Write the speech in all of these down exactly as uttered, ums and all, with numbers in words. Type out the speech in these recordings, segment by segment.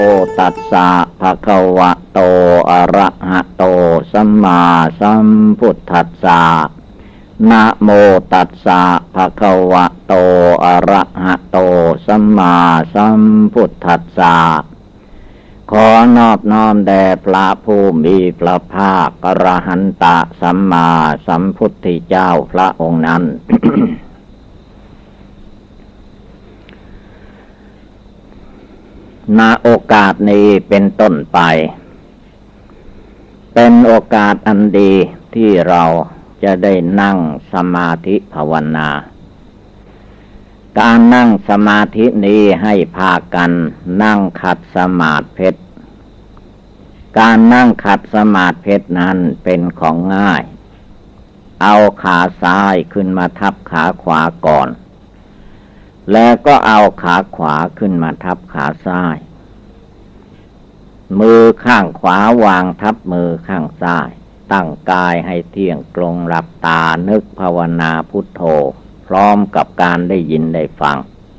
โอตัสสะภะคะวะโตอะระหะโตสัมมาสัมพุทธัสสะนะโมตัสสะภะคะวะโตอะระหะโตสัมมาสัมพุทธัสสะขอนอบน้อมแด่พระผู้มีพระภาคอรหันตสัมมาสัมพุทธเจ้าพระองค์นั้น ณ โอกาสนี้เป็นต้นไปเป็นโอกาสอันดีที่เราจะได้นั่งสมาธิภาวนาการนั่งสมาธินี้ให้พากันนั่งขัดสมาธิการนั่งขัดสมาธินั้นเป็นของง่ายเอาขาซ้ายขึ้นมาทับขาขวาก่อนแล้วก็เอาขาขวาขึ้นมาทับขาซ้ายมือข้างขวาวางทับมือข้างซ้ายตั้งกายให้เที่ยงตรงหลับตานึกภาวนาพุทโธพร้อมกับการได้ยินได้ฟัง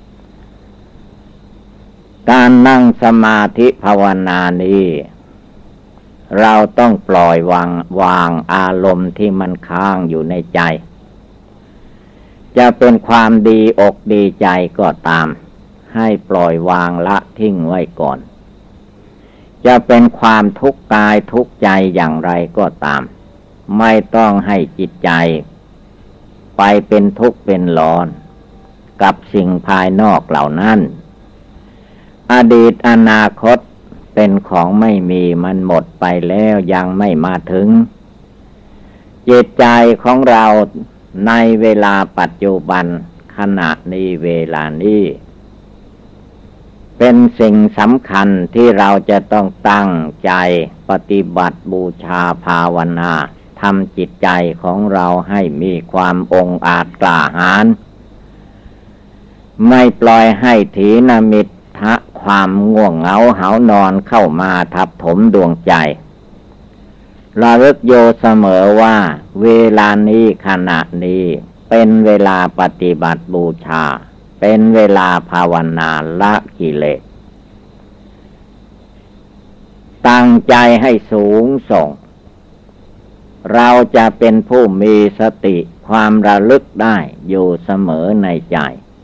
การนั่งสมาธิภาวนานี้เราต้องปล่อยวางวางอารมณ์ที่มันค้างอยู่ในใจจะเป็นความดีอกดีใจก็ตามให้ปล่อยวางละทิ้งไว้ก่อนจะเป็นความทุกข์กายทุกข์ใจอย่างไรก็ตามไม่ต้องให้จิตใจไปเป็นทุกข์เป็นร้อนกับสิ่งภายนอกเหล่านั้นอดีตอนาคตเป็นของไม่มีมันหมดไปแล้วยังไม่มาถึงจิตใจของเราในเวลาปัจจุบันขณะนี้เวลานี้เป็นสิ่งสำคัญที่เราจะต้องตั้งใจปฏิบัติบูชาภาวนาทำจิตใจของเราให้มีความองอาจกล้าหาญไม่ปล่อยให้ถีนมิทธะความง่วงเหงาหาวนอนเข้ามาทับถมดวงใจระลึกโยเสมอว่าเวลานี้ขณะนี้เป็นเวลาปฏิบัติบูชาเป็นเวลาภาวนาละกิเลสตั้งใจให้สูงส่งเราจะเป็นผู้มีสติความระลึกได้อยู่เสมอในใจ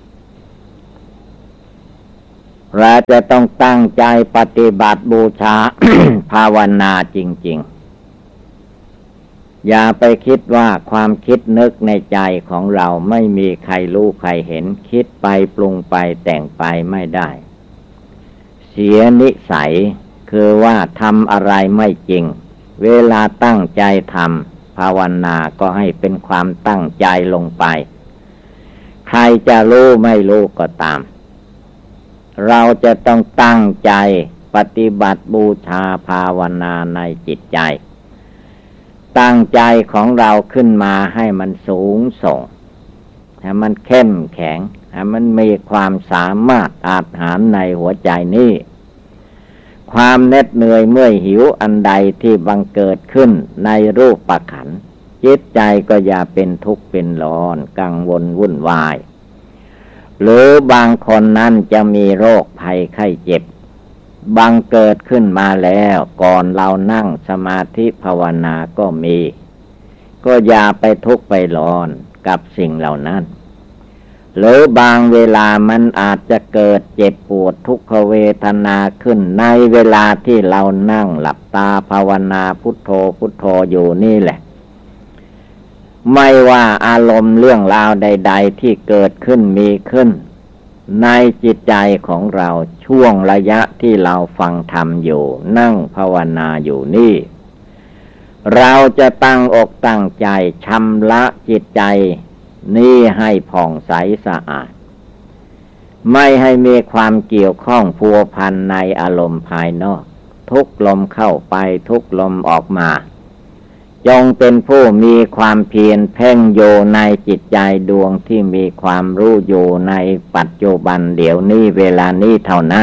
เราจะต้องตั้งใจปฏิบัติบูชา ภาวนาจริงๆอย่าไปคิดว่าความคิดนึกในใจของเราไม่มีใครรู้ใครเห็นคิดไปปรุงไปแต่งไปไม่ได้เสียนิสัยคือว่าทำอะไรไม่จริงเวลาตั้งใจทำภาวนาก็ให้เป็นความตั้งใจลงไปใครจะรู้ไม่รู้ก็ตามเราจะต้องตั้งใจปฏิบัติบูชาภาวนาในจิตใจตั้งใจของเราขึ้นมาให้มันสูงส่งให้มันเข้มแข็งให้มันมีความสามารถอาจหารในหัวใจนี้ความเหน็ดเหนื่อยเมื่อยหิวอันใดที่บังเกิดขึ้นในรูปขันธ์จิตใจก็อย่าเป็นทุกข์เป็นร้อนกังวลวุ่นวายหรือบางคนนั้นจะมีโรคภัยไข้เจ็บบังเกิดขึ้นมาแล้วก่อนเรานั่งสมาธิภาวนาก็มีก็อย่าไปทุกข์ไปร้อนกับสิ่งเหล่านั้นหรือบางเวลามันอาจจะเกิดเจ็บปวดทุกขเวทนาขึ้นในเวลาที่เรานั่งหลับตาภาวนาพุทโธพุทโธอยู่นี่แหละไม่ว่าอารมณ์เรื่องราวใดๆที่เกิดขึ้นมีขึ้นในจิตใจของเราช่วงระยะที่เราฟังธรรมอยู่นั่งภาวนาอยู่นี่เราจะตั้งอกตั้งใจชำระจิตใจนี่ให้ผ่องใสสะอาดไม่ให้มีความเกี่ยวข้องพัวพันในอารมณ์ภายนอกทุกลมเข้าไปทุกลมออกมาจงเป็นผู้มีความเพียรเพ่งโยในจิตใจดวงที่มีความรู้อยู่ในปัจจุบันเดี๋ยวนี้เวลานี้เท่านั้น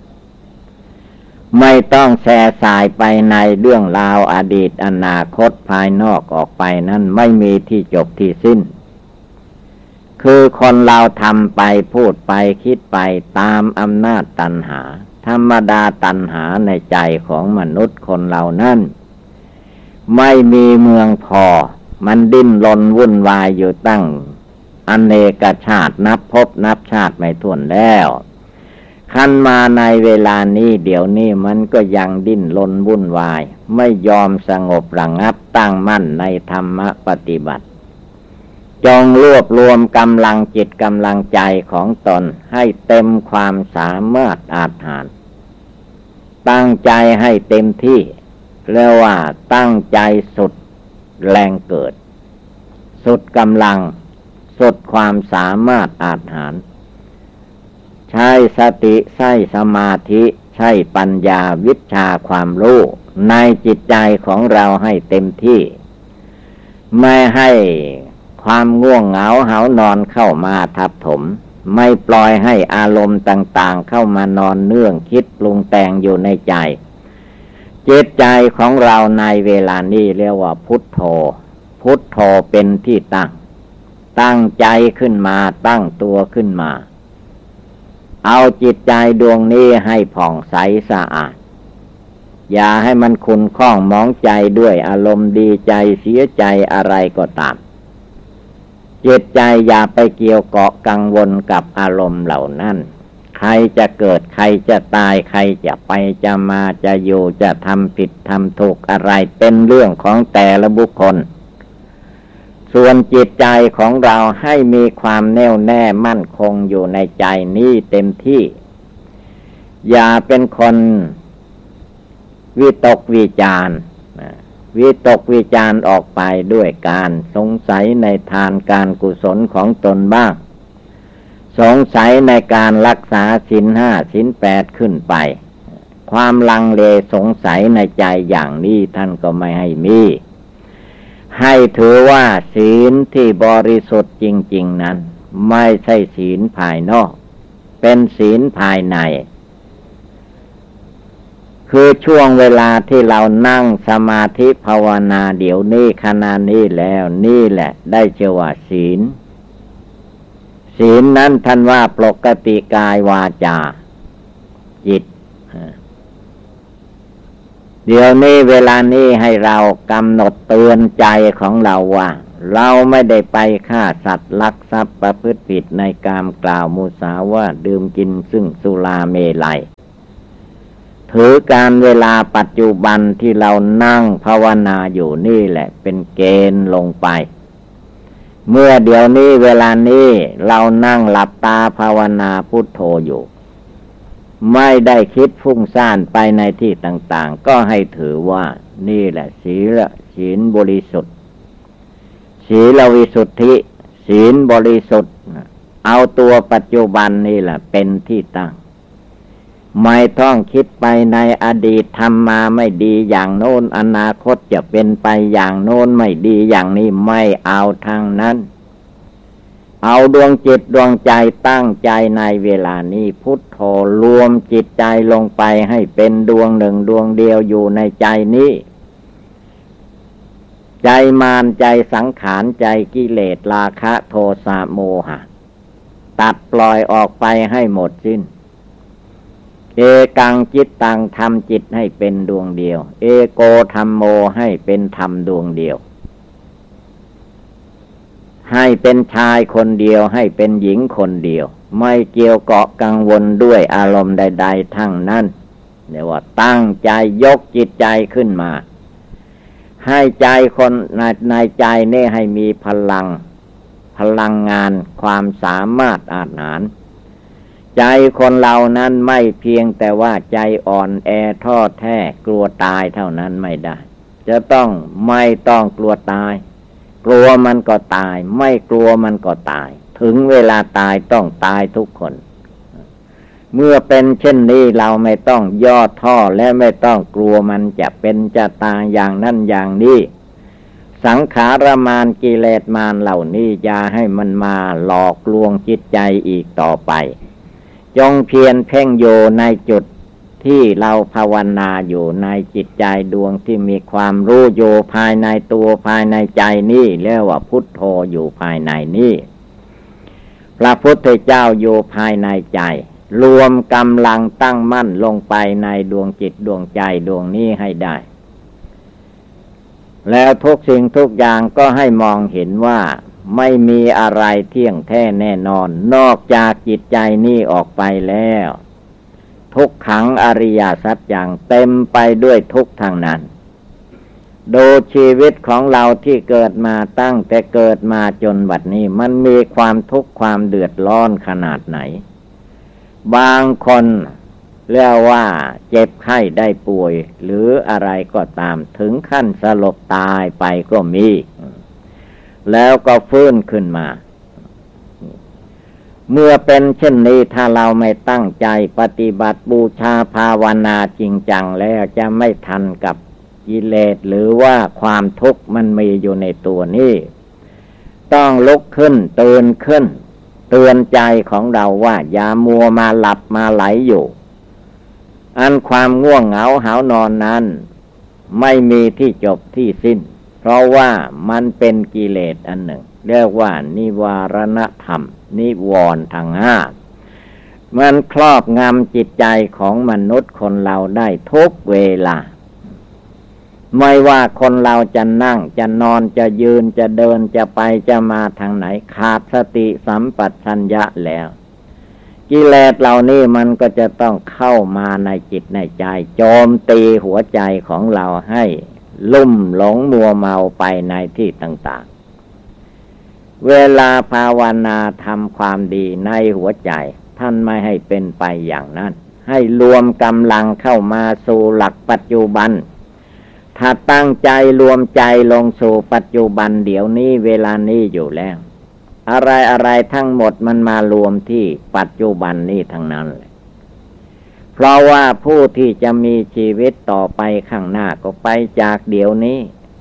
ไม่ต้องแส่สายไปในเรื่องราวอดีตอนาคตภายนอกออกไปนั้นไม่มีที่จบที่สิ้นคือคนเราทำไปพูดไปคิดไปตามอำนาจตัณหาธรรมดาตัณหาในใจของมนุษย์คนเหล่านั้นไม่มีเมืองพอมันดิ้นรนวุ่นวายอยู่ตั้งอเนกชาตินับภพนับชาติไม่ถ้วนแล้วคันมาในเวลานี้เดี๋ยวนี้มันก็ยังดิ้นรนวุ่นวายไม่ยอมสงบระงับตั้งมั่นในธรรมปฏิบัติจงรวบรวมกำลังจิตกำลังใจของตนให้เต็มความสามารถอาจหาญตั้งใจให้เต็มที่เรียกว่าตั้งใจสุดแรงเกิดสุดกำลังสุดความสามารถอาจหาญใช้สติใช้สมาธิใช้ปัญญาวิชาความรู้ในจิตใจของเราให้เต็มที่ไม่ให้ความง่วงเหงาหานอนเข้ามาทับถมไม่ปล่อยให้อารมณ์ต่างๆเข้ามานอนเนื่องคิดปรุงแต่งอยู่ในใจจิตใจของเราในเวลานี้เรียกว่าพุทโธพุทโธเป็นที่ตั้งตั้งใจขึ้นมาตั้งตัวขึ้นมาเอาจิตใจดวงนี้ให้ผ่องใสสะอาดอย่าให้มันขุ่นข้องหมองใจด้วยอารมณ์ดีใจเสียใจอะไรก็ตามจิตใจอย่าไปเกี่ยวเกาะกังวลกับอารมณ์เหล่านั้นใครจะเกิดใครจะตายใครจะไปจะมาจะอยู่จะทำผิดทำถูกอะไรเป็นเรื่องของแต่ละบุคคลส่วนจิตใจของเราให้มีความแน่วแน่มั่นคงอยู่ในใจนี้เต็มที่อย่าเป็นคนวิตกวิจารณ์วิตกวิจารณ์ออกไปด้วยการสงสัยในทานการกุศลของตนบ้างสงสัยในการรักษาศีลห้าศีลแปดขึ้นไปความลังเลสงสัยในใจอย่างนี้ท่านก็ไม่ให้มีให้ถือว่าศีลที่บริสุทธิ์จริงๆนั้นไม่ใช่ศีลภายนอกเป็นศีลภายในคือช่วงเวลาที่เรานั่งสมาธิภาวนาเดี๋ยวนี้ขณะนี้แล้วนี่แหละได้ชื่อว่าศีลศีลนั้นท่านว่าปกติกายวาจาจิตเดี๋ยวนี้เวลานี้ให้เรากำหนดเตือนใจของเราว่าเราไม่ได้ไปฆ่าสัตว์ลักทรัพย์ประพฤติผิดในกามกล่าวมุสาวาทดื่มกินซึ่งสุราเมลัยถือการเวลาปัจจุบันที่เรานั่งภาวนาอยู่นี่แหละเป็นเกณฑ์ลงไปเมื่อเดี๋ยวนี้เวลานี้เรานั่งหลับตาภาวนาพุทโธอยู่ไม่ได้คิดฟุ้งซ่านไปในที่ต่างๆก็ให้ถือว่านี่แหละศีลศีลบริสุทธิ์ศีลวิสุทธิศีลบริสุทธิ์เอาตัวปัจจุบันนี่แหละเป็นที่ตั้งไม่ต้องคิดไปในอดีตทำมาไม่ดีอย่างโน้นอนาคตจะเป็นไปอย่างโน้นไม่ดีอย่างนี้ไม่เอาทางนั้นเอาดวงจิตดวงใจตั้งใจในเวลานี้พุทโธรวมจิตใจลงไปให้เป็นดวงหนึ่งดวงเดียวอยู่ในใจนี้ใจมารใจสังขารใจกิเลสราคะโทสะโมหะตัดปล่อยออกไปให้หมดสิ้นเอกังจิตตังทำจิตให้เป็นดวงเดียวเอโกธัมโมให้เป็นธรรมดวงเดียวให้เป็นชายคนเดียวให้เป็นหญิงคนเดียวไม่เกี่ยวเกาะกังวลด้วยอารมณ์ใดๆทั้งนั้นเรียกว่าตั้งใจยกจิตใจขึ้นมาให้ใจคนในในใจนี่ให้มีพลังพลังงานความสามารถอาจหาญใจคนเรานั้นไม่เพียงแต่ว่าใจอ่อนแอท้อแท้กลัวตายเท่านั้นไม่ได้จะต้องไม่ต้องกลัวตายกลัวมันก็ตายไม่กลัวมันก็ตายถึงเวลาตายต้องตายทุกคนเมื่อเป็นเช่นนี้เราไม่ต้องย่อท้อและไม่ต้องกลัวมันจะเป็นจะตายอย่างนั้นอย่างนี้สังขารมารกิเลสมารเหล่านี้อย่าให้มันมาหลอกลวงจิตใจอีกต่อไปจงเพียรเพ่งโยในจุดที่เราภาวนาอยู่ในจิตใจดวงที่มีความรู้โยภายในตัวภายในใจนี่เรียกว่าพุทโธอยู่ภายในนี่พระพุทธเจ้าอยู่ภายในใจรวมกำลังตั้งมั่นลงไปในดวงจิตดวงใจดวงนี้ให้ได้แล้วทุกสิ่งทุกอย่างก็ให้มองเห็นว่าไม่มีอะไรเที่ยงแท้แน่นอนนอกจากจิตใจนี้ออกไปแล้วทุกขังอริยสัจอย่างเต็มไปด้วยทุกข์ทางนั้นดูชีวิตของเราที่เกิดมาตั้งแต่เกิดมาจนบัดนี้มันมีความทุกข์ความเดือดร้อนขนาดไหนบางคนเรียกว่าเจ็บไข้ได้ป่วยหรืออะไรก็ตามถึงขั้นสลบตายไปก็มีแล้วก็ฟื้นขึ้นมาเมื่อเป็นเช่นนี้ถ้าเราไม่ตั้งใจปฏิบัติบูชาภาวนาจริงจังแล้วจะไม่ทันกับกิเลสหรือว่าความทุกข์มันมีอยู่ในตัวนี้ต้องลุกขึ้นตื่นขึ้นเตือนใจของเราว่าอย่ามัวมาหลับมาไหลอยู่อันความง่วงเหงาหาวนอนนั้นไม่มีที่จบที่สิ้นเพราะว่ามันเป็นกิเลสอันหนึ่งเรียกว่านิวารณธรรมนิวรณ์ทั้งห้ามันครอบงำจิตใจของมนุษย์คนเราได้ทุกเวลาไม่ว่าคนเราจะนั่งจะนอนจะยืนจะเดินจะไปจะมาทางไหนขาดสติสัมปชัญญะแล้วกิเลสเหล่านี้มันก็จะต้องเข้ามาในจิตในใจโจมตีหัวใจของเราให้ลุ่มหลงมัวเมาไปในที่ต่างๆเวลาภาวนาทำความดีในหัวใจท่านไม่ให้เป็นไปอย่างนั้นให้รวมกำลังเข้ามาสู่หลักปัจจุบันถ้าตั้งใจรวมใจลงสู่ปัจจุบันเดี๋ยวนี้เวลานี้อยู่แล้วอะไรอะไรทั้งหมดมันมารวมที่ปัจจุบันนี้ทั้งนั้นเลยเพราะว่าผู้ที่จะมีชีวิตต่อไปข้างหน้าก็ไปจากเดี๋ยวนี้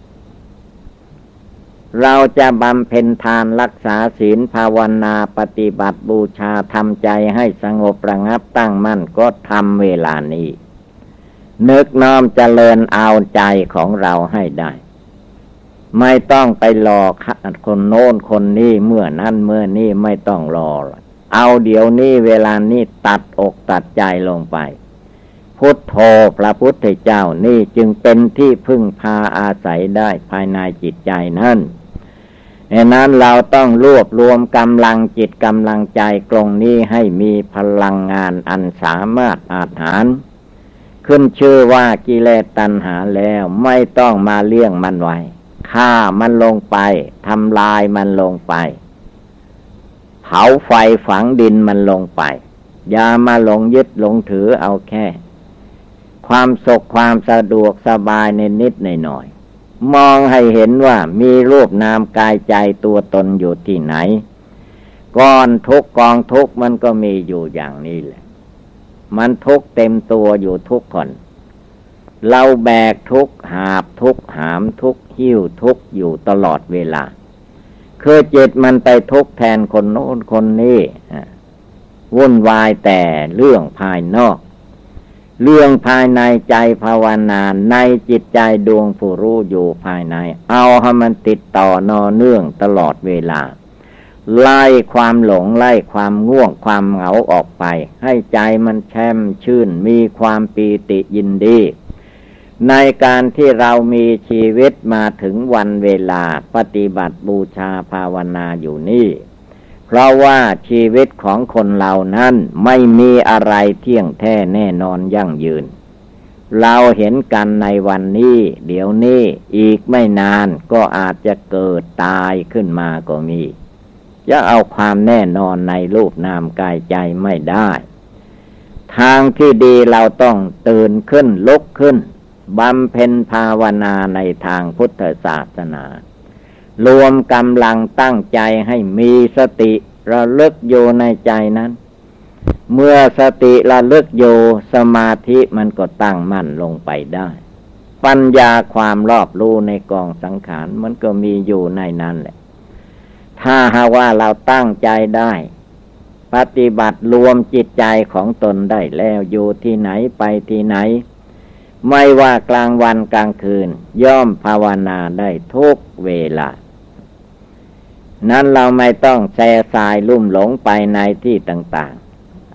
เราจะบำเพ็ญทานรักษาศีลภาวนาปฏิบัติบูชาทำใจให้สงบระงับตั้งมั่นก็ทำเวลานี้นึกน้อมเจริญเอาใจของเราให้ได้ไม่ต้องไปรอคนโน้นคนนี้เมื่อนั้นเมื่อนี้ไม่ต้องรอเอาเดี๋ยวนี้เวลานี้ตัดอกตัดใจลงไปพุทโธพระพุทธเจ้านี่จึงเป็นที่พึ่งพาอาศัยได้ภายในจิตใจนั้นดังนั้นเราต้องรวบรวมกำลังจิตกำลังใจตรงนี้ให้มีพลังงานอันสามารถอาจหารขึ้นชื่อว่ากิเลสตัณหาแล้วไม่ต้องมาเลี้ยงมันไว้ฆ่ามันลงไปทำลายมันลงไปเผาไฟฝังดินมันลงไปอย่ามาหลงยึดหลงถือเอาแค่ความสุขความสะดวกสบายในนิดในหน่อยมองให้เห็นว่ามีรูปนามกายใจตัวตนอยู่ที่ไหนก้อนทุกกองทุกมันก็มีอยู่อย่างนี้แหละมันทุกเต็มตัวอยู่ทุกคนเราแบกทุกหาบทุกหามทุกหิ้วทุกอยู่ตลอดเวลาคือจิตมันไปทุกแทนคนโน้นคนนี้วุ่นวายแต่เรื่องภายนอกเรื่องภายในใจภาวนาในจิตใจดวงผู้รู้อยู่ภายในเอาให้มันติดต่อนอเนื่องตลอดเวลาไล่ความหลงไล่ความง่วงความเหงาออกไปให้ใจมันแช่มชื่นมีความปีติยินดีในการที่เรามีชีวิตมาถึงวันเวลาปฏิบัติบูชาภาวนาอยู่นี่เพราะว่าชีวิตของคนเรานั้นไม่มีอะไรเที่ยงแท้แน่นอนยั่งยืนเราเห็นกันในวันนี้เดี๋ยวนี้อีกไม่นานก็อาจจะเกิดตายขึ้นมาก็มีจะเอาความแน่นอนในรูปนามกายใจไม่ได้ทางที่ดีเราต้องตื่นขึ้นลุกขึ้นบำเพ็ญภาวนาในทางพุทธศาสนารวมกำลังตั้งใจให้มีสติระลึกอยู่ในใจนั้นเมื่อสติระลึกอยู่สมาธิมันก็ตั้งมั่นลงไปได้ปัญญาความรอบรู้ในกองสังขารมันก็มีอยู่ในนั้นแหละถ้าหากว่าเราตั้งใจได้ปฏิบัติรวมจิตใจของตนได้แล้วอยู่ที่ไหนไปที่ไหนไม่ว่ากลางวันกลางคืนย่อมภาวนาได้ทุกเวลานั้นเราไม่ต้องแส่สายลุ่มหลงไปในที่ต่างๆ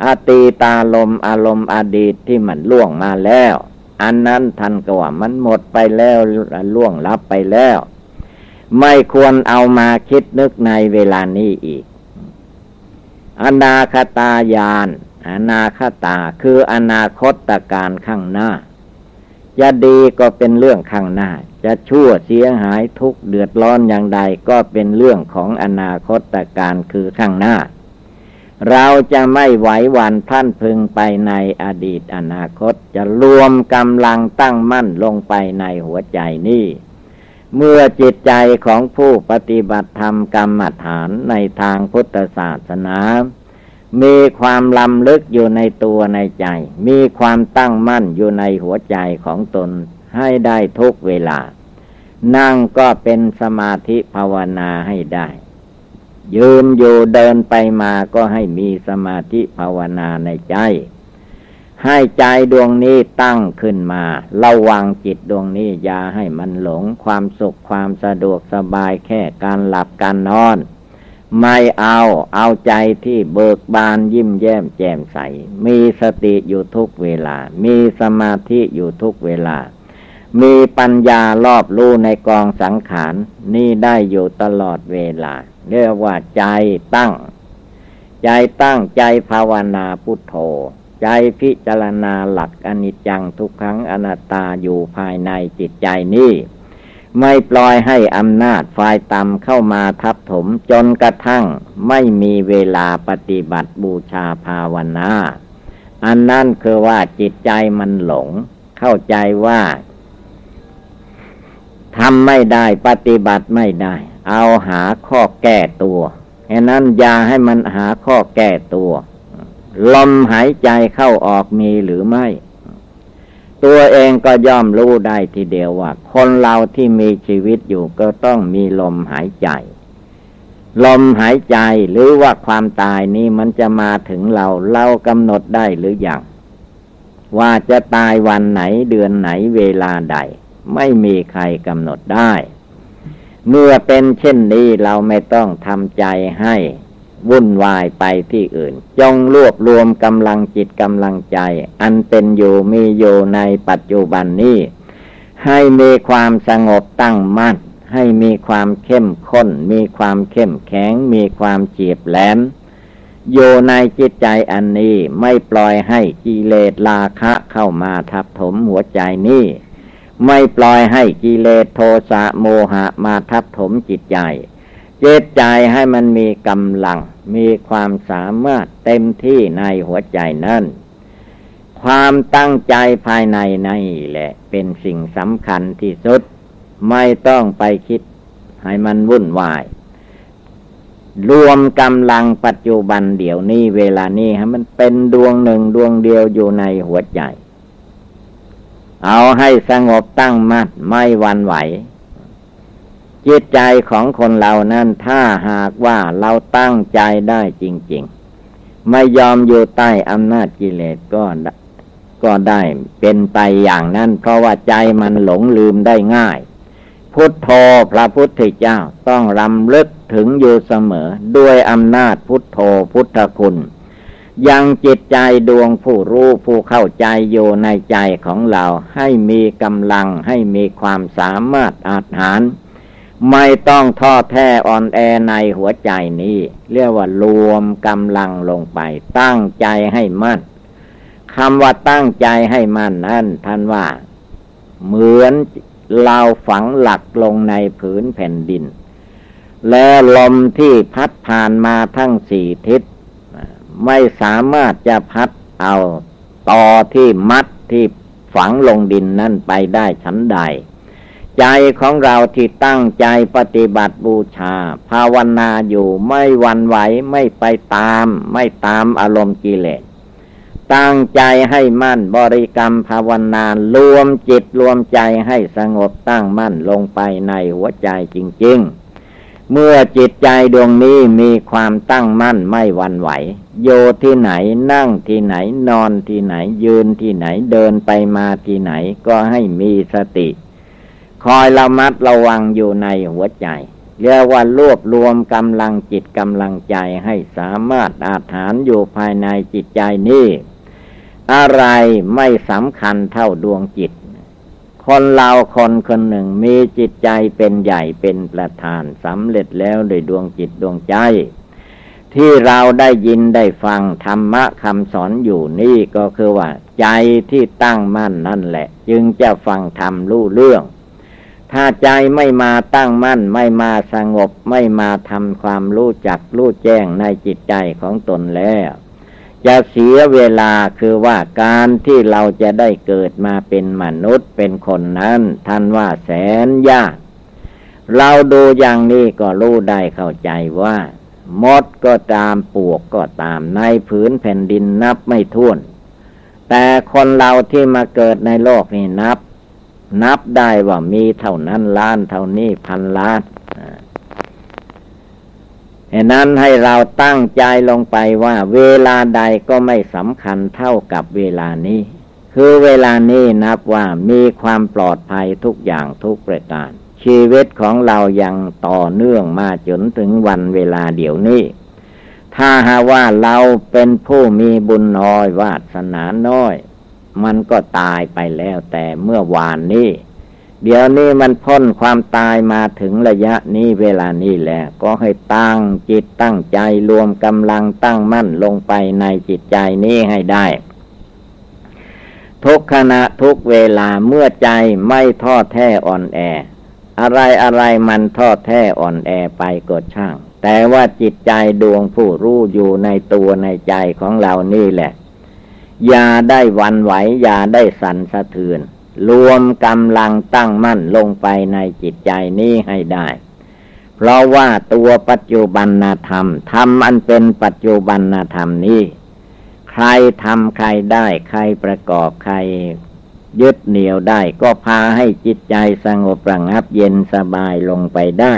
อตีตาลมอารมณ์อดีตที่มันล่วงมาแล้วอันนั้นท่านก็ว่ามันหมดไปแล้วล่วงลับไปแล้วไม่ควรเอามาคิดนึกในเวลานี้อีกอนาคตญาณอนาคตาคืออนาคตการข้างหน้าจะดีก็เป็นเรื่องข้างหน้าจะชั่วเสียหายทุกข์เดือดร้อนอย่างใดก็เป็นเรื่องของอนาคตการคือข้างหน้าเราจะไม่ไหวหวั่นพลันพึงไปในอดีตอนาคตจะรวมกำลังตั้งมั่นลงไปในหัวใจนี้เมื่อจิตใจของผู้ปฏิบัติธรรมกรรมฐานในทางพุทธศาสนามีความล้ำลึกอยู่ในตัวในใจมีความตั้งมั่นอยู่ในหัวใจของตนให้ได้ทุกเวลานั่งก็เป็นสมาธิภาวนาให้ได้ยืนอยู่เดินไปมาก็ให้มีสมาธิภาวนาในใจให้ใจดวงนี้ตั้งขึ้นมาระวังจิตดวงนี้อย่าให้มันหลงความสุขความสะดวกสบายแค่การหลับการนอนไม่เอาเอาใจที่เบิกบานยิ้มแย้มแจ่มใสมีสติอยู่ทุกเวลามีสมาธิอยู่ทุกเวลามีปัญญารอบรู้ในกองสังขารนี่ได้อยู่ตลอดเวลาเรียกว่าใจตั้งใจตั้งใจภาวนาพุทโธใจพิจารณาหลักอนิจจังทุกขังอนัตตาอยู่ภายในจิตใจนี้ไม่ปล่อยให้อำนาจฝ่ายต่ำเข้ามาทับถมจนกระทั่งไม่มีเวลาปฏิบัติบูชาภาวนาอันนั้นคือว่าจิตใจมันหลงเข้าใจว่าทำไม่ได้ปฏิบัติไม่ได้เอาหาข้อแก้ตัวฉะนั้นอย่าให้มันหาข้อแก้ตัวลมหายใจเข้าออกมีหรือไม่ตัวเองก็ย่อมรู้ได้ทีเดียวว่าคนเราที่มีชีวิตอยู่ก็ต้องมีลมหายใจลมหายใจหรือว่าความตายนี้มันจะมาถึงเราเรากำหนดได้หรือยังว่าจะตายวันไหนเดือนไหนเวลาใดไม่มีใครกำหนดได้เมื่อเป็นเช่นนี้เราไม่ต้องทำใจให้วุ่นวายไปที่อื่นจงรวบรวมกำลังจิตกำลังใจอันเป็นอยู่มีอยู่ในปัจจุบันนี้ให้มีความสงบตั้งมั่นให้มีความเข้มข้นมีความเข้มแข็งมีความเฉียบแหลมอยู่ในจิตใจอันนี้ไม่ปล่อยให้กิเลสราคะเข้ามาทับถมหัวใจนี้ไม่ปล่อยให้กิเลสโทสะโมหะมาทับถมจิตใจจิตใจให้มันมีกำลังมีความสามารถเต็มที่ในหัวใจนั้นความตั้งใจภายในนี่แหละเป็นสิ่งสำคัญที่สุดไม่ต้องไปคิดให้มันวุ่นวายรวมกำลังปัจจุบันเดี๋ยวนี้เวลานี้ให้มันเป็นดวงหนึ่งดวงเดียวอยู่ในหัวใจเอาให้สงบตั้งมั่นไม่หวั่นไหวจิตใจของคนเรานั้นถ้าหากว่าเราตั้งใจได้จริงๆไม่ยอมอยู่ใต้อำนาจกิเลสก็ก็ได้เป็นไปอย่างนั้นเพราะว่าใจมันหลงลืมได้ง่ายพุทโธพระพุทธเจ้าต้องรำลึกถึงอยู่เสมอด้วยอำนาจพุทโธพุทธคุณยังจิตใจดวงผู้รู้ผู้เข้าใจอยู่ในใจของเราให้มีกำลังให้มีความสามารถอาจหาญไม่ต้องท้อแท้อ่อนแอในหัวใจนี้เรียกว่ารวมกำลังลงไปตั้งใจให้มั่นคำว่าตั้งใจให้มั่นนั้นท่านว่าเหมือนเราฝังหลักลงในผืนแผ่นดินและลมที่พัดผ่านมาทั้งสี่ทิศไม่สามารถจะพัดเอาตอที่มัดที่ฝังลงดินนั้นไปได้ชั้นใดใจของเราที่ตั้งใจปฏิบัติบูชาภาวนาอยู่ไม่หวั่นไหวไม่ไปตามไม่ตามอารมณ์กิเลสตั้งใจให้มั่นบริกรรมภาวนารวมจิตรวมใจให้สงบตั้งมั่นลงไปในหัวใจจริงๆเมื่อจิตใจดวงนี้มีความตั้งมั่นไม่หวั่นไหวโยที่ไหนนั่งที่ไหนนอนที่ไหนยืนที่ไหนเดินไปมาที่ไหนก็ให้มีสติคอยระมัดระวังอยู่ในหัวใจเรียกว่ารวบรวมกำลังจิตกำลังใจให้สามารถอาถรรพ์อยู่ภายในจิตใจนี้อะไรไม่สำคัญเท่าดวงจิตคนเราคนคนหนึ่งมีจิตใจเป็นใหญ่เป็นประธานสำเร็จแล้วโดยดวงจิตดวงใจที่เราได้ยินได้ฟังธรรมะคำสอนอยู่นี่ก็คือว่าใจที่ตั้งมั่นนั่นแหละจึงจะฟังธรรมรู้เรื่องถ้าใจไม่มาตั้งมั่นไม่มาสงบไม่มาทำความรู้จักรู้แจ้งในจิตใจของตนแล้วจะเสียเวลาคือว่าการที่เราจะได้เกิดมาเป็นมนุษย์เป็นคนนั้นท่านว่าแสนยากเราดูอย่างนี้ก็รู้ได้เข้าใจว่ามดก็ตามปลวกก็ตามในผืนแผ่นดินนับไม่ถ้วนแต่คนเราที่มาเกิดในโลกนี้นับนับได้ว่ามีเท่านั้นล้านเท่านี้พันล้านฉะนั้นให้เราตั้งใจลงไปว่าเวลาใดก็ไม่สำคัญเท่ากับเวลานี้คือเวลานี้นับว่ามีความปลอดภัยทุกอย่างทุกประการชีวิตของเรายังต่อเนื่องมาจนถึงวันเวลาเดี๋ยวนี้ถ้าหากว่าเราเป็นผู้มีบุญน้อยวาสนาน้อยมันก็ตายไปแล้วแต่เมื่อวานนี้เดี๋ยวนี้มันพ้นความตายมาถึงระยะนี้เวลานี้แล้วก็ให้ตั้งจิตตั้งใจรวมกำลังตั้งมั่นลงไปในจิตใจนี้ให้ได้ทุกขณะทุกเวลาเมื่อใจไม่ท้อแท้อ่อนแออะไรอะไรมันท้อแท้อ่อนแอไปก็ช่างแต่ว่าจิตใจดวงผู้รู้อยู่ในตัวในใจของเรานี่แหละอย่าได้หวั่นไหวอย่าได้สั่นสะเทือนรวมกำลังตั้งมั่นลงไปในจิตใจนี้ให้ได้เพราะว่าตัวปัจจุบันธรรมธรรมอันเป็นปัจจุบันธรรมนี้ใครทำใครได้ใครประกอบใครยึดเหนี่ยวได้ก็พาให้จิตใจสงบระงับเย็นสบายลงไปได้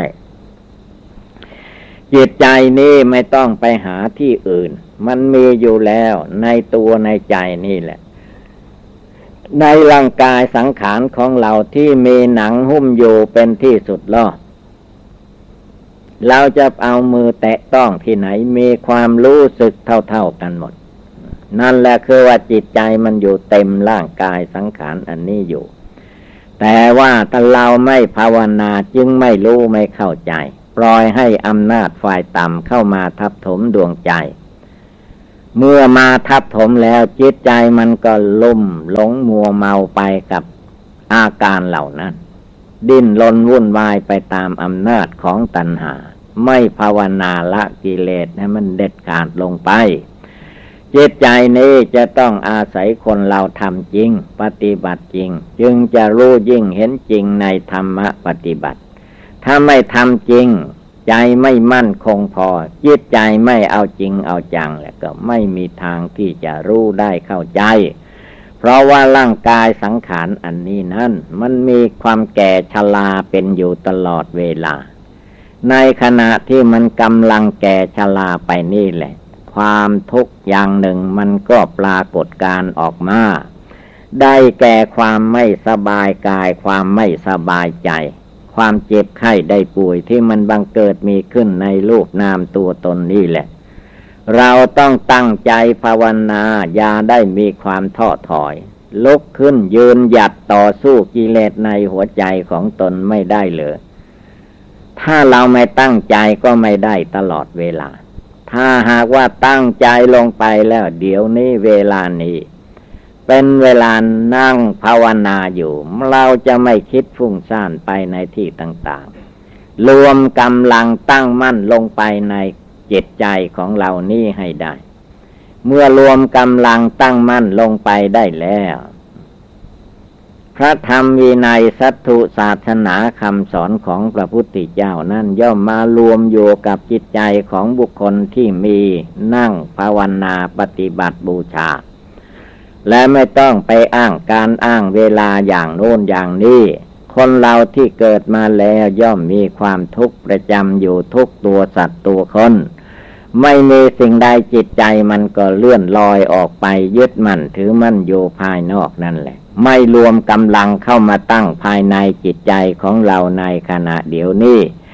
จิตใจนี้ไม่ต้องไปหาที่อื่นมันมีอยู่แล้วในตัวในใจนี่แหละในร่างกายสังขารของเราที่มีหนังหุ้มอยู่เป็นที่สุดรอดเราจะเอามือแตะต้องที่ไหนมีความรู้สึกเท่าๆกันหมดนั่นแหละคือว่าจิตใจมันอยู่เต็มร่างกายสังขารอันนี้อยู่แต่ว่าถ้าเราไม่ภาวนาจึงไม่รู้ไม่เข้าใจปล่อยให้อำนาจฝ่ายต่ำเข้ามาทับถมดวงใจเมื่อมาทับถมแล้วจิตใจมันก็ลุ่มหลงมัวเมาไปกับอาการเหล่านั้นดิ้นรนวุ่นวายไปตามอำนาจของตัณหาไม่ภาวนาละกิเลสให้มันเด็ดขาดลงไปจิตใจนี้จะต้องอาศัยคนเราทำจริงปฏิบัติจริงจึงจะรู้ยิ่งเห็นจริงในธรรมะปฏิบัติถ้าไม่ทำจริงใจไม่มั่นคงพอจิตใจไม่เอาจริงเอาจังแล้วก็ไม่มีทางที่จะรู้ได้เข้าใจเพราะว่าร่างกายสังขารอันนี้นั้นมันมีความแก่ชราเป็นอยู่ตลอดเวลาในขณะที่มันกำลังแก่ชราไปนี่แหละความทุกข์อย่างหนึ่งมันก็ปรากฏการออกมาได้แก่ความไม่สบายกายความไม่สบายใจความเจ็บไข้ได้ป่วยที่มันบังเกิดมีขึ้นในรูปนามตัวตนนี่แหละเราต้องตั้งใจภาวนาอย่าได้มีความท้อถอยลุกขึ้นยืนหยัดต่อสู้กิเลสในหัวใจของตนไม่ได้เลยถ้าเราไม่ตั้งใจก็ไม่ได้ตลอดเวลาถ้าหากว่าตั้งใจลงไปแล้วเดี๋ยวนี้เวลานี้เป็นเวลานั่งภาวนาอยู่เราจะไม่คิดฟุ้งซ่านไปในที่ต่างๆรวมกำลังตั้งมั่นลงไปในจิตใจของเรานี่ให้ได้เมื่อรวมกำลังตั้งมั่นลงไปได้แล้วพระธรรมวินัยสัตถุศาสนาคำสอนของพระพุทธเจ้านั้นย่อมมารวมอยู่กับจิตใจของบุคคลที่มีนั่งภาวนาปฏิบัติบูชาและไม่ต้องไปอ้างการอ้างเวลาอย่างโน้นอย่างนี้คนเราที่เกิดมาแล้วย่อมมีความทุกข์ประจำอยู่ทุกตัวสัตว์ตัวคนไม่มีสิ่งใดจิตใจมันก็เลื่อนลอยออกไปยึดมั่นถือมั่นอยู่ภายนอกนั่นแหละไม่รวมกำลังเข้ามาตั้งภายในจิตใจของเราในขณะเดี๋ยวนี้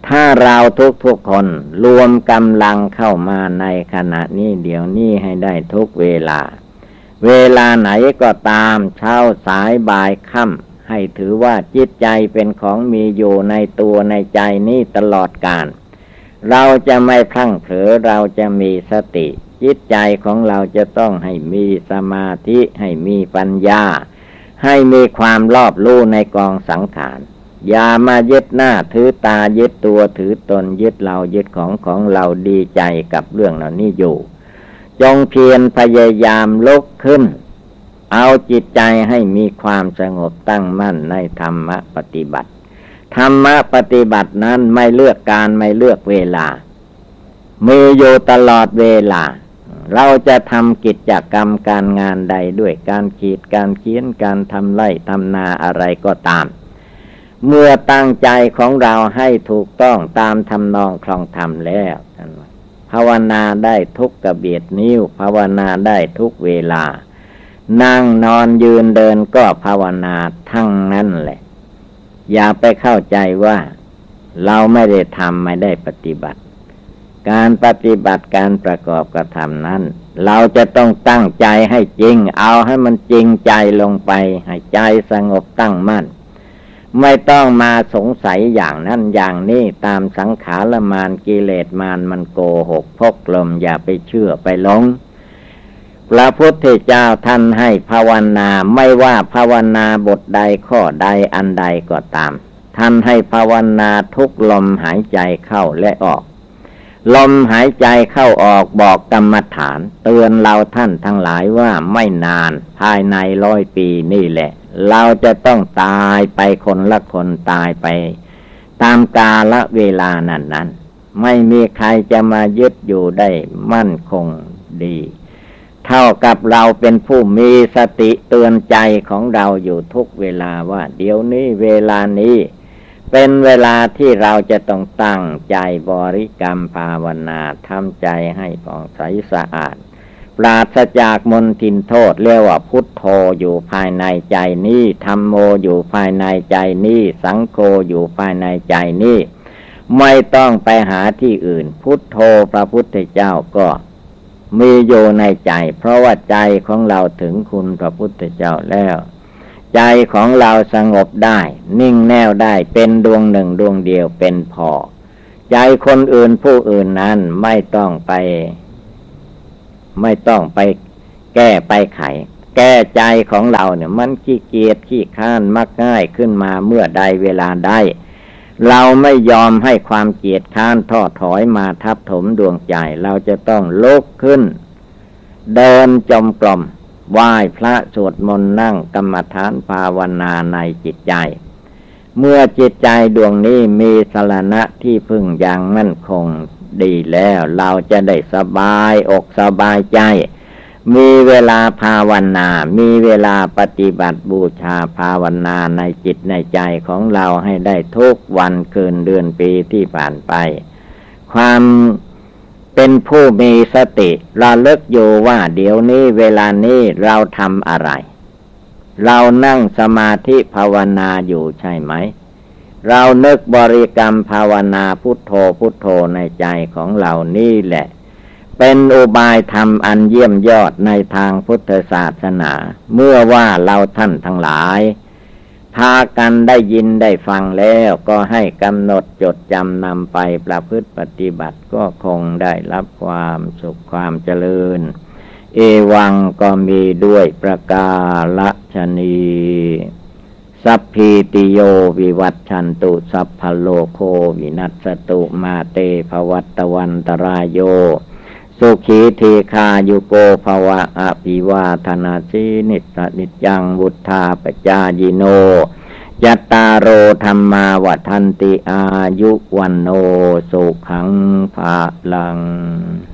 ถ้าเราทุกๆคนรวมกำลังเข้ามาในขณะนี้เดี๋ยวนี้ให้ได้ทุกเวลาเวลาไหนก็ตามเช้าสายบ่ายค่ำให้ถือว่าจิตใจเป็นของมีอยู่ในตัวในใจนี้ตลอดกาลเราจะไม่พลั้งเผลอเราจะมีสติจิตใจของเราจะต้องให้มีสมาธิให้มีปัญญาให้มีความรอบรู้ในกองสังขารอย่ามายึดหน้าถือตายึดตัวถือตนยึดเรายึดของของเราดีใจกับเรื่องเหล่านี้อยู่จงเพียรพยายามลุกขึ้นเอาจิตใจให้มีความสงบตั้งมั่นในธรรมปฏิบัติธรรมปฏิบัตินั้นไม่เลือกการไม่เลือกเวลามีอยู่ตลอดเวลาเราจะทำกิจกรรมการงานใดด้วยการขีดการเขียนการทำไร่ทำนาอะไรก็ตามเมื่อตั้งใจของเราให้ถูกต้องตามทำนองคลองธรรมแล้วภาวนาได้ทุกกระเบียดนิ้วภาวนาได้ทุกเวลานั่งนอนยืนเดินก็ภาวนาทั้งนั้นแหละอย่าไปเข้าใจว่าเราไม่ได้ทำไม่ได้ปฏิบัติการปฏิบัติการประกอบกระทำนั้นเราจะต้องตั้งใจให้จริงเอาให้มันจริงใจลงไปให้ใจสงบตั้งมั่นไม่ต้องมาสงสัยอย่างนั้นอย่างนี้ตามสังขารมารกิเลสมารมันโกหกพกลมอย่าไปเชื่อไปหลงพระพุทธเจ้าท่านให้ภาวนาไม่ว่าภาวนาบทใดข้อใดอันใดก็ตามท่านให้ภาวนาทุกลมหายใจเข้าและออกลมหายใจเข้าออกบอกกรรมฐานเตือนเราท่านทั้งหลายว่าไม่นานภายในร้อยปีนี่แหละเราจะต้องตายไปคนละคนตายไปตามกาลเวลานั้นนั้นไม่มีใครจะมายึดอยู่ได้มั่นคงดีเท่ากับเราเป็นผู้มีสติเตือนใจของเราอยู่ทุกเวลาว่าเดี๋ยวนี้เวลานี้เป็นเวลาที่เราจะต้องตั้งใจบริกรรมภาวนาทำใจให้ผ่องใสสะอาดปราศจากมลทินโทษเรียกว่าพุทโธอยู่ภายในใจนี้ธัมโมอยู่ภายในใจนี้สังโฆอยู่ภายในใจนี้ไม่ต้องไปหาที่อื่นพุทโธพระพุทธเจ้าก็มีอยู่ในใจเพราะว่าใจของเราถึงคุณพระพุทธเจ้าแล้วใจของเราสงบได้นิ่งแน่วได้เป็นดวงหนึ่งดวงเดียวเป็นพอใจคนอื่นผู้อื่นนั้นไม่ต้องไปไม่ต้องไปแก้ไปไขแก้ใจของเราเนี่ยมันขี้เกียจขี้ข้านมักง่ายขึ้นมาเมื่อใดเวลาใดเราไม่ยอมให้ความเกียจข้านท้อถอยมาทับถมดวงใจเราจะต้องลุกขึ้นเดินจมกลมไหว้พระสวดมนต์นั่งกรรมฐานภาวนาในจิตใจเมื่อจิตใจดวงนี้มีสรณะที่พึ่งอย่างมั่นคงดีแล้วเราจะได้สบายอกสบายใจมีเวลาภาวนามีเวลาปฏิบัติบูชาภาวนาในจิตในใจของเราให้ได้ทุกวันคืนเดือนปีที่ผ่านไปความเป็นผู้มีสติระลึกอยู่ว่าเดี๋ยวนี้เวลานี้เราทำอะไรเรานั่งสมาธิภาวนาอยู่ใช่ไหมเรานึกบริกรรมภาวนาพุทโธพุทโธในใจของเรานี่แหละเป็นอุบายธรรมอันเยี่ยมยอดในทางพุทธศาสนาเมื่อว่าเราท่านทั้งหลายพากันได้ยินได้ฟังแล้วก็ให้กำหนดจดจำนำไปประพฤติปฏิบัติก็คงได้รับความสุขความเจริญเอวังก็มีด้วยประกาศนีสัพพิติโยวิวัชชันตุสัพพโลโควินัสตุมาเตภวัตวันตรายโยสุขีเทคายุโกภวะอภิวาทนาสีนิสนิจังวุธาปจายิโนยัตตาโรธรรมาวัฏันติอายุวันโนสุขังภาลัง